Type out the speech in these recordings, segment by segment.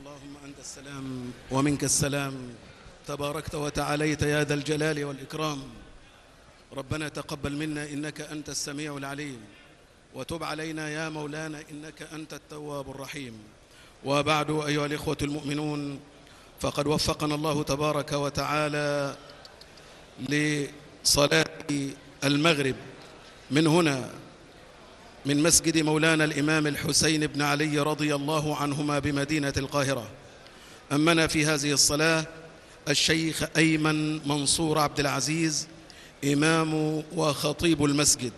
اللهم أنت السلام ومنك السلام، تباركت وتعاليت يا ذا الجلال والإكرام. ربنا تقبل منا إنك أنت السميع العليم، وتب علينا يا مولانا إنك أنت التواب الرحيم. وبعد أيها الإخوة المؤمنون، فقد وفقنا الله تبارك وتعالى لصلاة المغرب من هنا من مسجد مولانا الإمام الحسين بن علي رضي الله عنهما بمدينة القاهرة. أمنا في هذه الصلاة الشيخ أيمن منصور عبد العزيز، إمام وخطيب المسجد،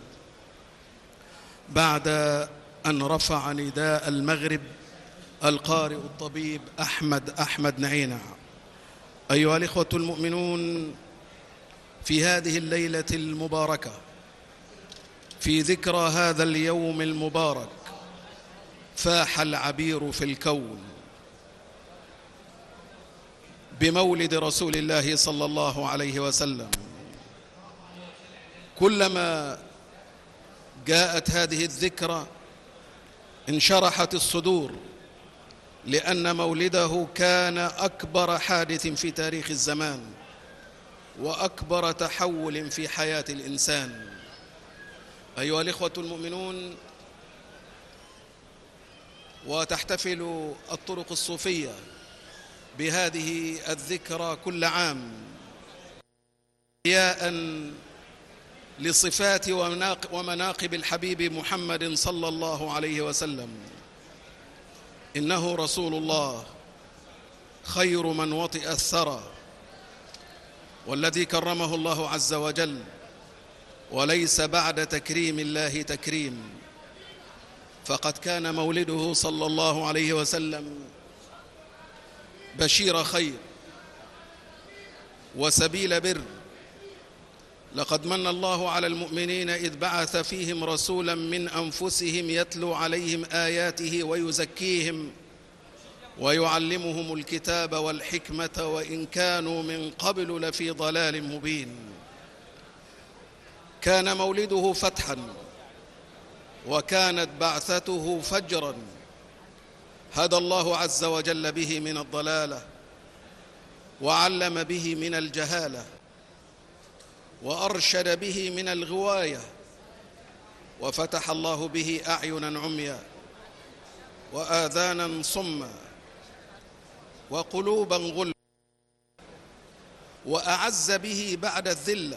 بعد أن رفع نداء المغرب القارئ الطبيب أحمد نعينع. أيها الإخوة المؤمنون، في هذه الليلة المباركة، في ذكرى هذا اليوم المبارك، فاح العبير في الكون بمولد رسول الله صلى الله عليه وسلم. كلما جاءت هذه الذكرى انشرحت الصدور، لأن مولده كان أكبر حادث في تاريخ الزمان وأكبر تحول في حياة الإنسان. أيها الإخوة المؤمنون، وتحتفل الطرق الصوفية بهذه الذكرى كل عام إحياء لصفات ومناقب الحبيب محمد صلى الله عليه وسلم. إنه رسول الله خير من وطئ الثرى، والذي كرمه الله عز وجل، وليس بعد تكريم الله تكريم. فقد كان مولده صلى الله عليه وسلم بشير خير وسبيل بر. لقد من الله على المؤمنين إذ بعث فيهم رسولا من أنفسهم يتلو عليهم آياته ويزكيهم ويعلمهم الكتاب والحكمة وإن كانوا من قبل لفي ضلال مبين. كان مولده فتحا، وكانت بعثته فجرا هدى الله عز وجل به من الضلالة، وعلم به من الجهالة، وأرشد به من الغواية، وفتح الله به أعينا عميا وآذانا صما وقلوبا غلفا، وأعز به بعد الذلة.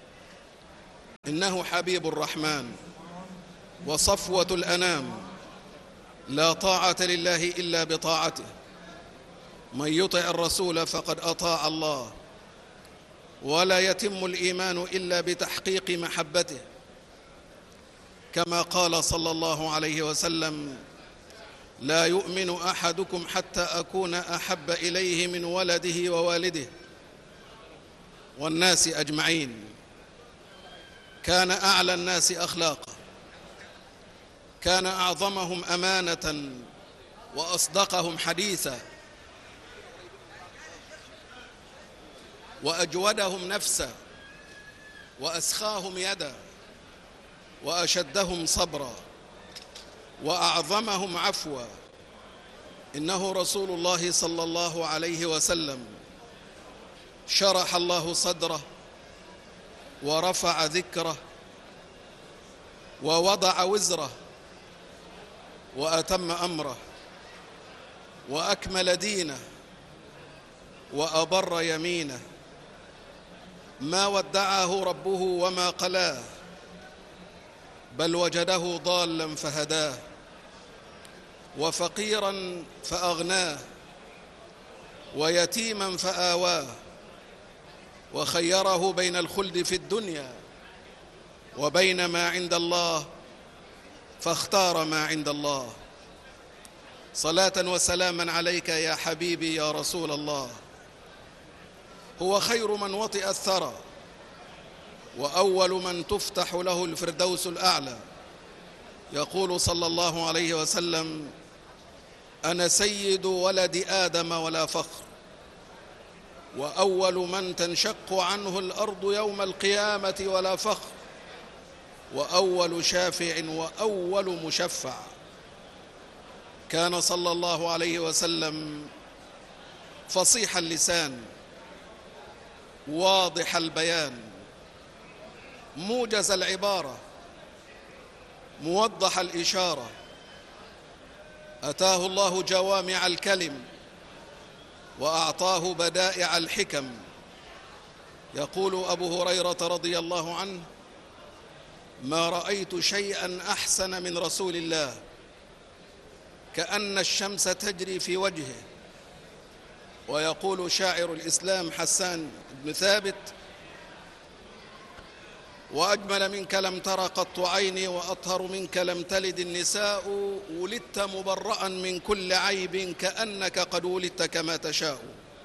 إنه حبيب الرحمن وصفوة الأنام، لا طاعة لله إلا بطاعته. من يطع الرسول فقد أطاع الله، ولا يتم الإيمان إلا بتحقيق محبته، كما قال صلى الله عليه وسلم: لا يؤمن أحدكم حتى أكون أحب إليه من ولده ووالده والناس أجمعين. كان أعلى الناس أخلاقا، كان أعظمهم أمانة وأصدقهم حديثا، وأجودهم نفسا، وأسخاهم يدا، وأشدهم صبرا، وأعظمهم عفوا. إنه رسول الله صلى الله عليه وسلم شرح الله صدره ورفع ذكره ووضع وزره وأتم أمره وأكمل دينه وأبر يمينه. ما ودعه ربه وما قلاه، بل وجده ضالا فهداه، وفقيرا فأغناه، ويتيما فآواه، وخيره بين الخلد في الدنيا وبين ما عند الله، فاختار ما عند الله. صلاة وسلاما عليك يا حبيبي يا رسول الله. هو خير من وطئ الثرى، وأول من تفتح له الفردوس الأعلى. يقول صلى الله عليه وسلم: أنا سيد ولد آدم ولا فخر، وأول من تنشق عنه الأرض يوم القيامة ولا فخر، وأول شافع وأول مشفع. كان صلى الله عليه وسلم فصيح اللسان، واضح البيان، موجز العبارة، موضح الإشارة. أتاه الله جوامع الكلم وأعطاه بدائع الحكم. يقول أبو هريرة رضي الله عنه: ما رأيت شيئا أحسن من رسول الله، كأن الشمس تجري في وجهه. ويقول شاعر الإسلام حسان بن ثابت: وأجمل منك لم تر قط عيني، وأطهر منك لم تلد النساء، ولدت مبرأ من كل عيب، كأنك قد ولدت كما تشاء.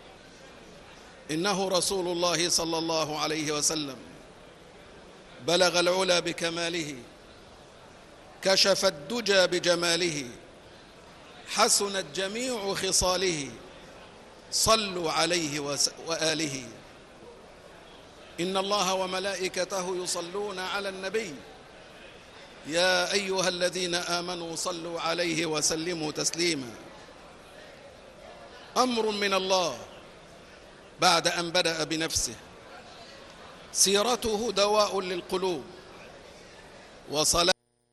إنه رسول الله صلى الله عليه وسلم، بلغ العلا بكماله، كشف الدجى بجماله، حسنت جميع خصاله، صلوا عليه وآله. إن الله وملائكته يصلون على النبي، يا أيها الذين آمنوا صلوا عليه وسلموا تسليما. أمر من الله بعد أن بدأ بنفسه. سيرته دواء للقلوب وصلاة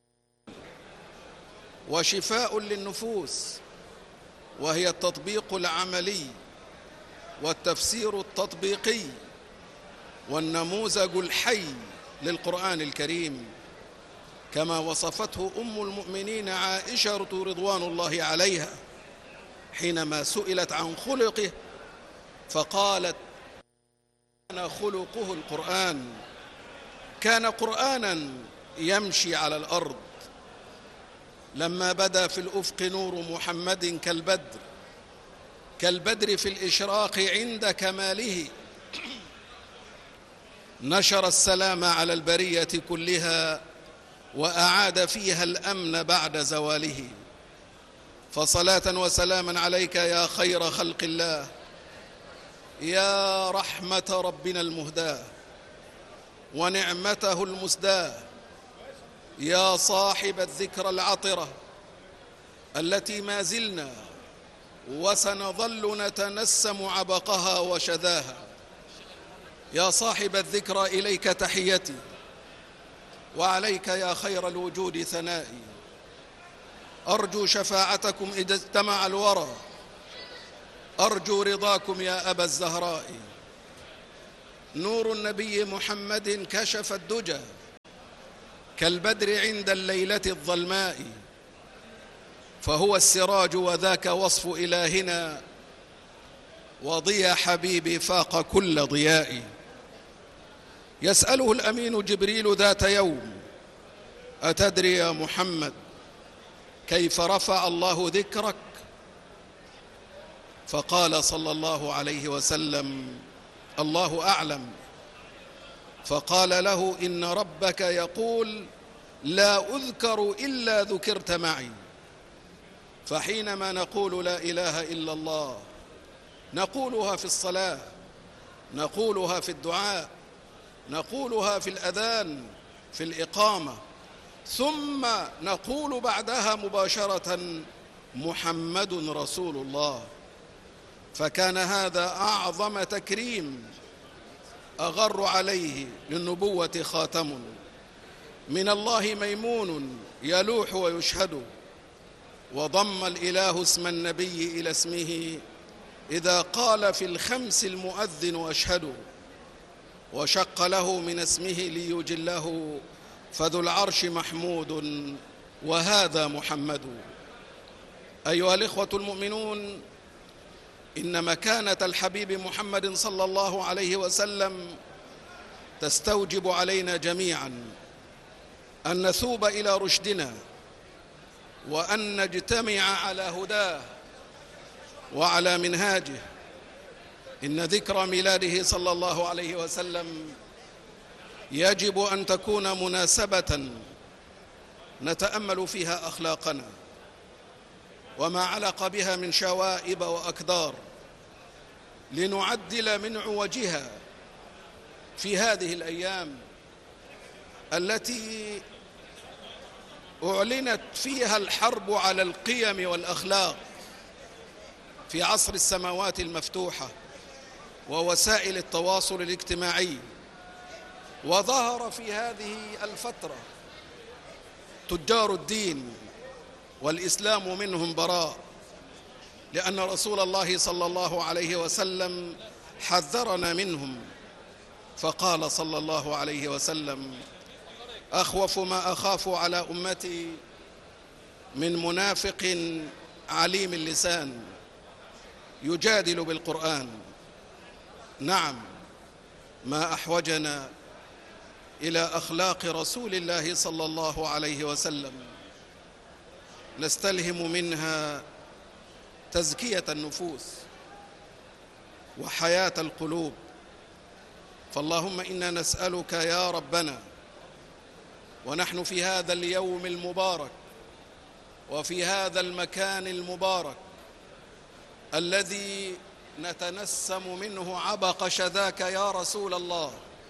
وشفاء للنفوس، وهي التطبيق العملي والتفسير التطبيقي والنموذج الحي للقرآن الكريم، كما وصفته أم المؤمنين عائشة رضوان الله عليها حينما سئلت عن خلقه فقالت: كان خلقه القرآن، كان قرآنا يمشي على الأرض. لما بدا في الأفق نور محمد كالبدر في الإشراق عند كماله، نشر السلام على البرية كلها، وأعاد فيها الأمن بعد زواله. فصلاة وسلاما عليك يا خير خلق الله، يا رحمة ربنا المهداة ونعمته المسداة، يا صاحب الذكرى العطرة التي ما زلنا وسنظل نتنسم عبقها وشذاها. يا صاحب الذكرى إليك تحيتي، وعليك يا خير الوجود ثنائي. أرجو شفاعتكم إذا اجتمع الورى، أرجو رضاكم يا أبا الزهراء. نور النبي محمد كشف الدجى كالبدر عند الليلة الظلماء، فهو السراج وذاك وصف إلهنا، وضيا حبيبي فاق كل ضياء. يسأله الأمين جبريل ذات يوم: أتدري يا محمد كيف رفع الله ذكرك؟ فقال صلى الله عليه وسلم: الله أعلم. فقال له: إن ربك يقول: لا أذكر إلا ذكرت معي. فحينما نقول لا إله إلا الله، نقولها في الصلاة، نقولها في الدعاء، نقولها في الأذان، في الإقامة، ثم نقول بعدها مباشرة: محمد رسول الله. فكان هذا أعظم تكريم أغر عليه للنبوة خاتم من الله ميمون يلوح ويشهد. وضم الإله اسم النبي إلى اسمه إذا قال في الخمس المؤذن أشهد. وشق له من اسمه ليجله، فذو العرش محمود وهذا محمد. أيها الإخوة المؤمنون، إن مكانة الحبيب محمد صلى الله عليه وسلم تستوجب علينا جميعا أن نثوب إلى رشدنا، وأن نجتمع على هداه وعلى منهاجه. إن ذكرى ميلاده صلى الله عليه وسلم يجب أن تكون مناسبة نتأمل فيها أخلاقنا وما علق بها من شوائب وأكدار، لنعدل من عوجها في هذه الأيام التي أعلنت فيها الحرب على القيم والأخلاق. في عصر السماوات المفتوحة ووسائل التواصل الاجتماعي، وظهر في هذه الفترة تجار الدين والإسلام منهم براء، لأن رسول الله صلى الله عليه وسلم حذرنا منهم، فقال صلى الله عليه وسلم: أخوف ما أخاف على أمتي من منافق عليم اللسان يجادل بالقرآن. نعم، ما أحوجنا إلى أخلاق رسول الله صلى الله عليه وسلم، نستلهم منها تزكية النفوس وحياة القلوب. فاللهم إنا نسألك يا ربنا ونحن في هذا اليوم المبارك وفي هذا المكان المبارك الذي نتنسم منه عبق شذاك يا رسول الله،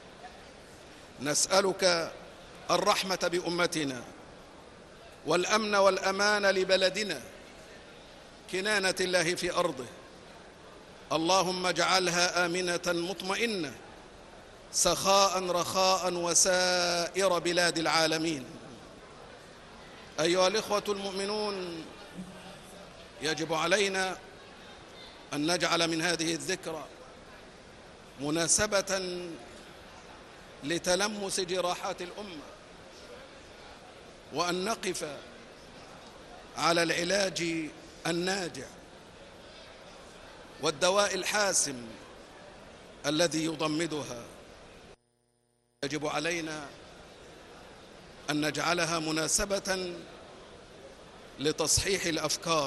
نسألك الرحمة بأمتنا والأمن والأمان لبلدنا، كنانة الله في أرضه. اللهم اجعلها آمنة مطمئنة سخاء رخاء وسائر بلاد العالمين. أيها الإخوة المؤمنون، يجب علينا أن نجعل من هذه الذكرى مناسبة لتلمس جراحات الأمة، وأن نقف على العلاج الناجع والدواء الحاسم الذي يضمدها. يجب علينا أن نجعلها مناسبة لتصحيح الأفكار.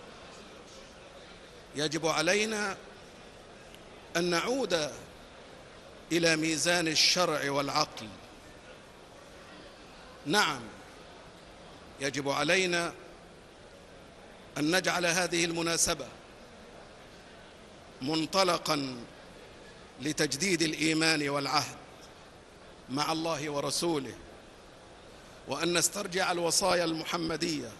يجب علينا أن نعود إلى ميزان الشرع والعقل. نعم، يجب علينا أن نجعل هذه المناسبة منطلقاً لتجديد الإيمان والعهد مع الله ورسوله، وأن نسترجع الوصايا المحمدية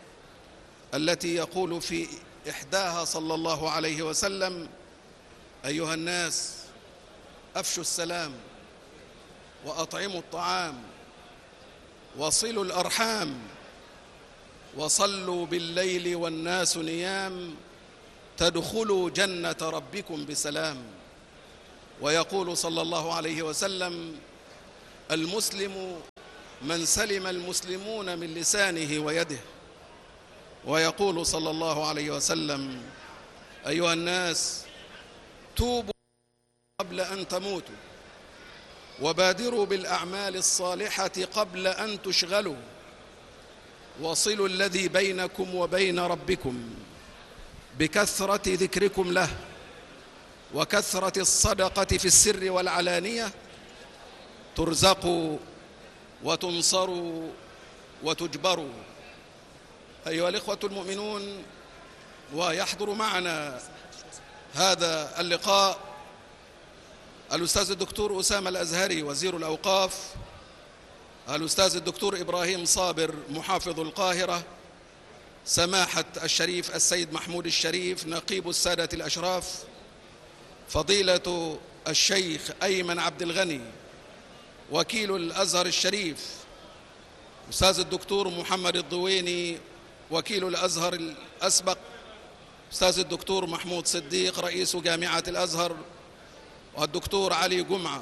التي يقول في إحداها صلى الله عليه وسلم: أيها الناس، أفشوا السلام وأطعموا الطعام وصلوا الأرحام وصلوا بالليل والناس نيام تدخلوا جنة ربكم بسلام. ويقول صلى الله عليه وسلم: المسلم من سلم المسلمون من لسانه ويده. ويقول صلى الله عليه وسلم: أيها الناس، توبوا قبل أن تموتوا وبادروا بالأعمال الصالحة قبل أن تشغلوا، وصلوا الذي بينكم وبين ربكم بكثرة ذكركم له وكثرة الصدقة في السر والعلانية، ترزقوا وتنصروا وتجبروا. أيها الإخوة المؤمنون، ويحضر معنا هذا اللقاء الأستاذ الدكتور أسامة الأزهري وزير الأوقاف، الأستاذ الدكتور إبراهيم صابر محافظ القاهرة، سماحة الشريف السيد محمود الشريف نقيب السادة الأشراف، فضيلة الشيخ أيمن عبد الغني وكيل الأزهر الشريف، أستاذ الدكتور محمد الضويني وكيل الأزهر الأسبق، أستاذ الدكتور محمود صديق رئيس جامعة الأزهر، والدكتور علي جمعة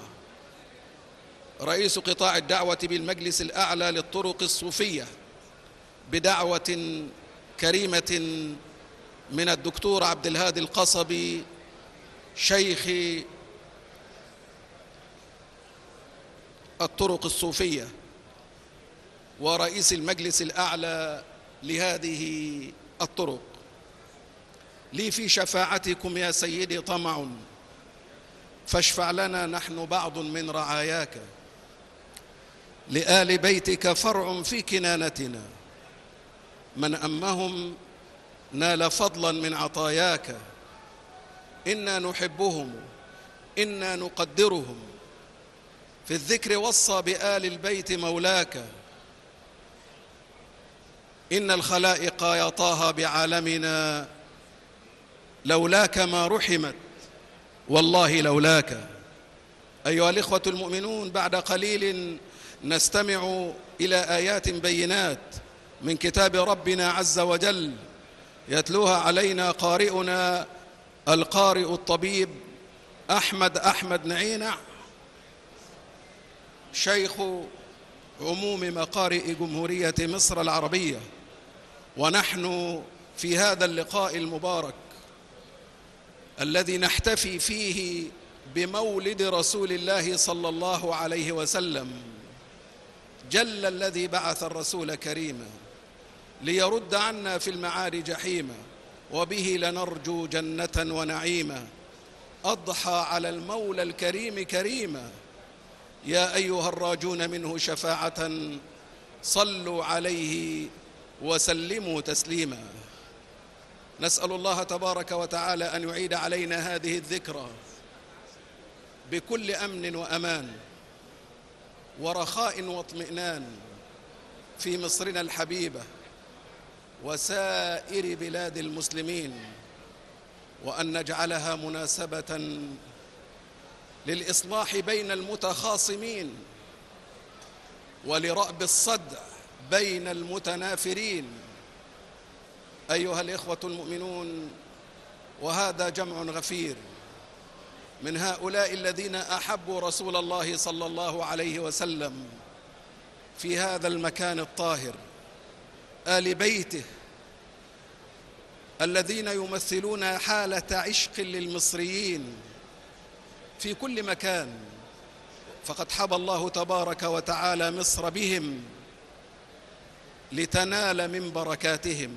رئيس قطاع الدعوة بالمجلس الأعلى للطرق الصوفية، بدعوة كريمة من الدكتور عبد الهادي القصبي شيخ الطرق الصوفية ورئيس المجلس الأعلى لهذه الطرق. لي في شفاعتكم يا سيدي طمع، فاشفع لنا نحن بعض من رعاياك، لآل بيتك فرع في كنانتنا، من أمهم نال فضلا من عطاياك، إنا نحبهم إنا نقدرهم، في الذكر وصى بآل البيت مولاك، إن الخلائق يا طه بعالمنا لولاك ما رحمت، والله لولاك. أيها الإخوة المؤمنون، بعد قليل نستمع إلى آيات بينات من كتاب ربنا عز وجل يتلوها علينا قارئنا القارئ الطبيب أحمد نعينع، شيخ عموم مقارئ جمهورية مصر العربية. ونحن في هذا اللقاء المبارك الذي نحتفي فيه بمولد رسول الله صلى الله عليه وسلم، جل الذي بعث الرسول كريما ليرد عنا في المعاد جحيما، وبه لنرجو جنة ونعيما. أضحى على المولى الكريم كريما، يا أيها الراجون منه شفاعة صلوا عليه وسلموا تسليما. نسأل الله تبارك وتعالى أن يعيد علينا هذه الذكرى بكل أمن وأمان ورخاء واطمئنان في مصرنا الحبيبة وسائر بلاد المسلمين، وأن نجعلها مناسبة للإصلاح بين المتخاصمين ولرأب الصدع بين المتنافرين. أيها الإخوة المؤمنون، وهذا جمع غفير من هؤلاء الذين أحبوا رسول الله صلى الله عليه وسلم في هذا المكان الطاهر، آل بيته الذين يمثلون حالة عشق للمصريين في كل مكان، فقد حبى الله تبارك وتعالى مصر بهم لتنال من بركاتهم.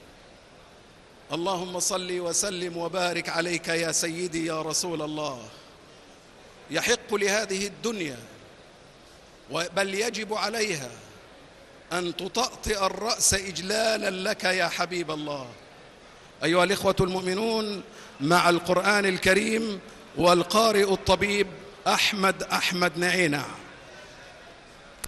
اللهم صل وسلم وبارك عليك يا سيدي يا رسول الله. يحق لهذه الدنيا بل يجب عليها أن تطأطئ الرأس إجلالا لك يا حبيب الله. أيها الإخوة المؤمنون، مع القرآن الكريم والقارئ الطبيب أحمد نعينع.